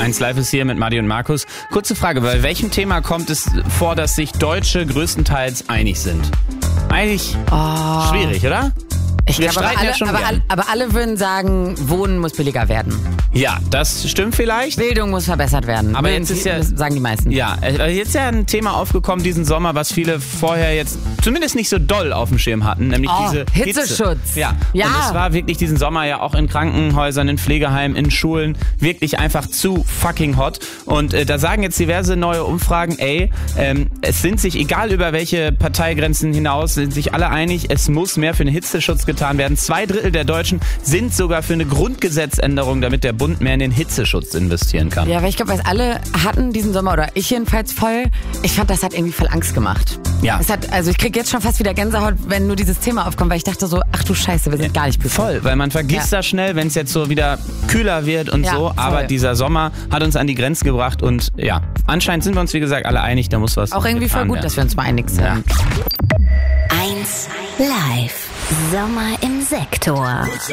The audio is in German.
1 Live ist hier mit Madi und Markus. Kurze Frage, bei welchem Thema kommt es vor, dass sich Deutsche größtenteils einig sind? Eigentlich schwierig, oder? Ich glaube, aber alle würden sagen, Wohnen muss billiger werden. Ja, das stimmt vielleicht. Bildung muss verbessert werden. Aber jetzt ist ja, sagen die meisten. Ja, jetzt ist ja ein Thema aufgekommen diesen Sommer, was viele vorher jetzt zumindest nicht so doll auf dem Schirm hatten, nämlich diese Hitzeschutz. Hitze. Ja. Und es war wirklich diesen Sommer ja auch in Krankenhäusern, in Pflegeheimen, in Schulen wirklich einfach zu fucking hot. Und da sagen jetzt diverse neue Umfragen, es sind sich, egal über welche Parteigrenzen hinaus, sind sich alle einig, es muss mehr für den Hitzeschutz getan werden. 2/3 der Deutschen sind sogar für eine Grundgesetzänderung, damit der Bund mehr in den Hitzeschutz investieren kann. Ja, weil ich glaube, alle hatten diesen Sommer, oder ich jedenfalls voll, ich fand, das hat irgendwie voll Angst gemacht. Ja. Also ich krieg jetzt schon fast wieder Gänsehaut, wenn nur dieses Thema aufkommt, weil ich dachte so, ach du Scheiße, wir sind gar nicht betroffen. Voll, weil man vergisst das schnell, wenn es jetzt so wieder kühler wird und so, aber voll. dieser Sommer hat uns an die Grenzen gebracht und ja, anscheinend sind wir uns, wie gesagt, alle einig, da muss was auch irgendwie voll gut, dass wir uns mal einig sind. Ja. 1 Live. Sommer im Sektor.